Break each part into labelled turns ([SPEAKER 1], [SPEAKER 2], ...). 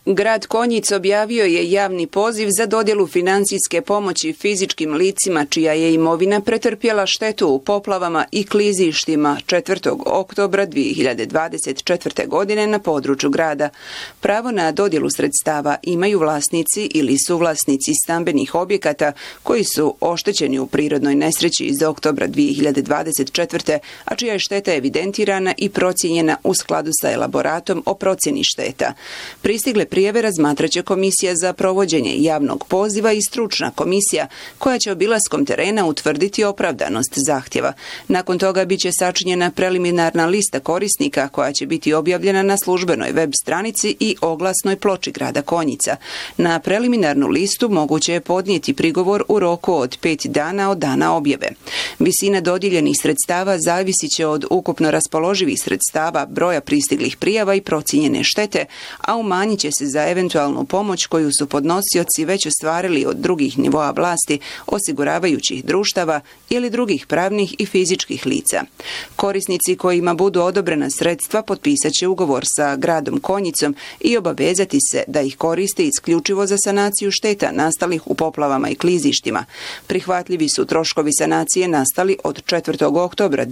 [SPEAKER 1] Grad Konjic objavio je javni poziv za dodjelu financijske pomoći fizičkim licima čija je imovina pretrpjela štetu u poplavama i klizištima 4. oktobra 2024. godine na području grada. Pravo na dodjelu sredstava imaju vlasnici ili suvlasnici stambenih objekata koji su oštećeni u prirodnoj nesreći iz oktobra 2024. a čija je šteta evidentirana i procijenjena u skladu sa elaboratom o procjeni šteta. Pristigle prijave razmatraće Komisija za provođenje javnog poziva i stručna komisija koja će obilaskom terena utvrditi opravdanost zahtjeva. Nakon toga biće sačinjena preliminarna lista korisnika koja će biti objavljena na službenoj web stranici i oglasnoj ploči grada Konjica. Na preliminarnu listu moguće je podnijeti prigovor u roku od 5 dana od dana objave. Visina dodijeljenih sredstava zavisit će od ukupno raspoloživih sredstava, broja pristiglih prijava i procijenjene štete, a umanjit će se za eventualnu pomoć koju su podnosioci već ostvarili od drugih nivoa vlasti, osiguravajućih društava ili drugih pravnih i fizičkih lica. Korisnici kojima budu odobrena sredstva potpisat će ugovor sa gradom Konjicom i obavezati se da ih koriste isključivo za sanaciju šteta nastalih u poplavama i klizištima. Prihvatljivi su troškovi sanacije nastali od 4. oktobra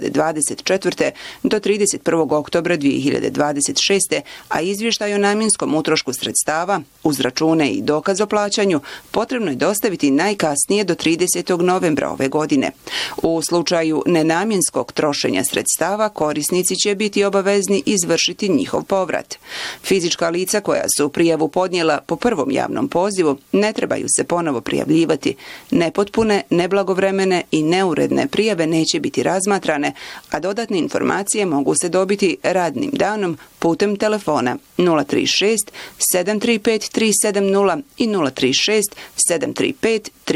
[SPEAKER 1] 2024. do 31. oktobra 2026. a izvještaj o namjenskom utrošku sredstava uz račune i dokaz o plaćanju potrebno je dostaviti najkasnije do 30. novembra ove godine. U slučaju nenamjenskog trošenja sredstava korisnici će biti obavezni izvršiti njihov povrat. Fizička lica koja su prijavu podnijela po prvom javnom pozivu ne trebaju se ponovo prijavljivati. Nepotpune, neblagovremene i neuredne prijave neće biti razmatrane, a dodatne informacije mogu se dobiti radnim danom putem telefona 036 735 370 i 036 735